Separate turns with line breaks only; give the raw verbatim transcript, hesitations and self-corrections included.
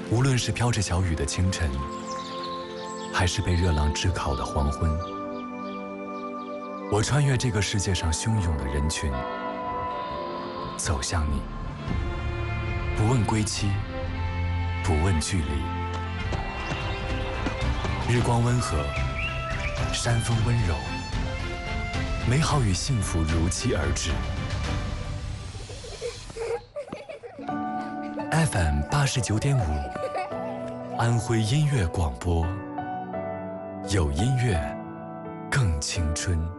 无论是飘着小雨的清晨，还是被热浪炙烤的黄昏，我穿越这个世界上汹涌的人群，走向你，不问归期，不问距离。日光温和，山风温柔，美好与幸福如期而至。F M 八十九点五，安徽音乐广播，有音乐，更青春。